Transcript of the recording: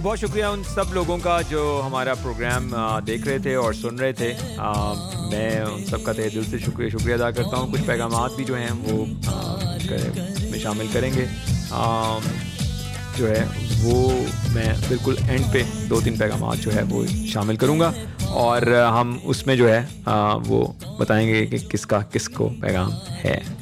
बहुत शुक्रिया उन सब लोगों का जो हमारा प्रोग्राम देख रहे थे और सुन रहे थे। मैं उन सब का तहे दिल से शुक्रिया अदा करता हूँ। कुछ पैगामात भी जो हैं वो में शामिल करेंगे। जो है वो मैं बिल्कुल एंड पे 2-3 पैगामात जो है वो शामिल करूँगा और हम उसमें जो है वो बताएंगे कि किसका किसको पैगाम है।